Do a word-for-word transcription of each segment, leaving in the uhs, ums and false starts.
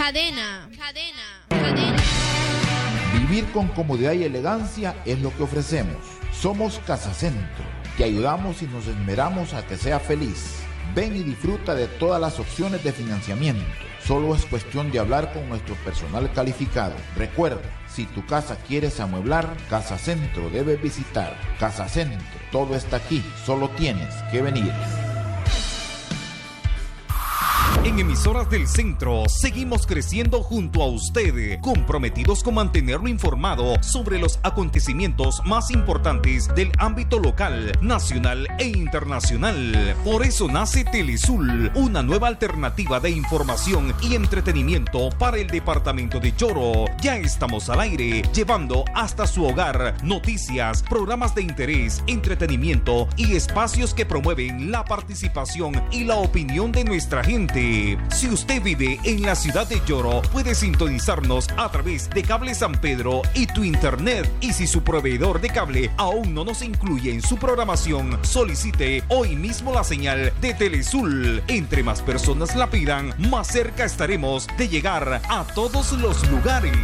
Cadena. Cadena. Cadena. Vivir con comodidad y elegancia es lo que ofrecemos. Somos Casa Centro. Te ayudamos y nos esmeramos a que sea feliz. Ven y disfruta de todas las opciones de financiamiento. Solo es cuestión de hablar con nuestro personal calificado. Recuerda, si tu casa quieres amueblar, Casa Centro debes visitar. Casa Centro, todo está aquí, solo tienes que venir. En Emisoras del Centro seguimos creciendo junto a usted, comprometidos con mantenerlo informado sobre los acontecimientos más importantes del ámbito local, nacional e internacional. Por eso nace Telesul, una nueva alternativa de información y entretenimiento para el departamento de Yoro. Ya estamos al aire, llevando hasta su hogar noticias, programas de interés, entretenimiento y espacios que promueven la participación y la opinión de nuestra gente. Si usted vive en la ciudad de Yoro, puede sintonizarnos a través de Cable San Pedro y tu internet. Y si su proveedor de cable aún no nos incluye en su programación, solicite hoy mismo la señal de Telesul. Entre más personas la pidan, más cerca estaremos de llegar a todos los lugares.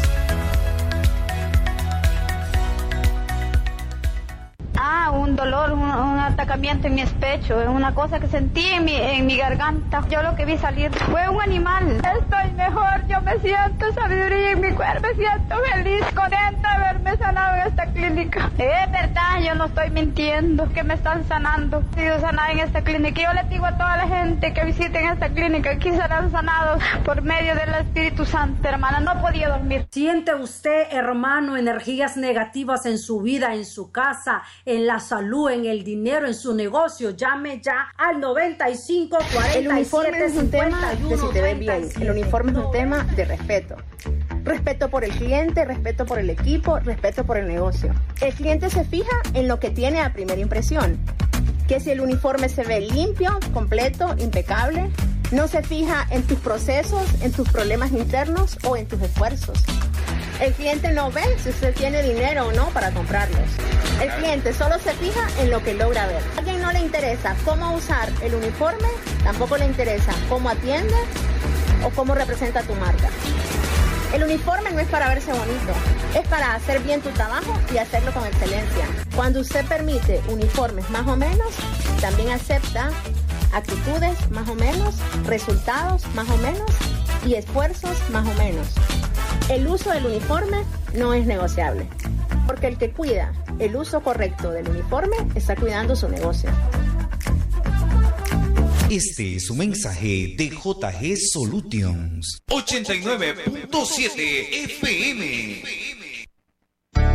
Ah, un dolor, un, un atacamiento en mi pecho, una cosa que sentí en mi, en mi garganta. Yo lo que vi salir fue un animal. Estoy mejor, yo me siento sabiduría en mi cuerpo, me siento feliz, contenta de haberme sanado en esta clínica. Es verdad, yo no estoy mintiendo, que me están sanando. He sido sanada en esta clínica. Yo les digo a toda la gente que visiten esta clínica, aquí serán sanados por medio del Espíritu Santo, hermana. No podía dormir. ¿Siente usted, hermano, energías negativas en su vida, en su casa, en la salud, en el dinero, en su negocio? Llame ya al noventa y cinco cuarenta y siete cincuenta y uno. El uniforme es un tema de si te ves bien. El uniforme es un tema de respeto. Respeto por el cliente, respeto por el equipo, respeto por el negocio. El cliente se fija en lo que tiene a primera impresión. Que si el uniforme se ve limpio, completo, impecable. No se fija en tus procesos, en tus problemas internos o en tus esfuerzos. El cliente no ve si usted tiene dinero o no para comprarlos. El cliente solo se fija en lo que logra ver. A alguien no le interesa cómo usar el uniforme, tampoco le interesa cómo atiende o cómo representa tu marca. El uniforme no es para verse bonito, es para hacer bien tu trabajo y hacerlo con excelencia. Cuando usted permite uniformes más o menos, también acepta actitudes más o menos, resultados más o menos y esfuerzos más o menos. El uso del uniforme no es negociable, porque el que cuida el uso correcto del uniforme está cuidando su negocio. Este es un mensaje de J G Solutions. ochenta y nueve punto siete F M.